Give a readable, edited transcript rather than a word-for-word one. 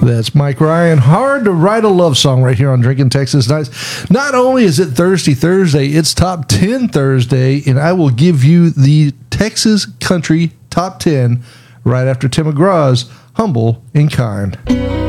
That's Mike Ryan. Hard to write a love song right here on Drinking Texas Nights. Not only is it Thirsty Thursday, it's Top 10 Thursday, and I will give you the Texas Country Top 10 right after Tim McGraw's Humble and Kind.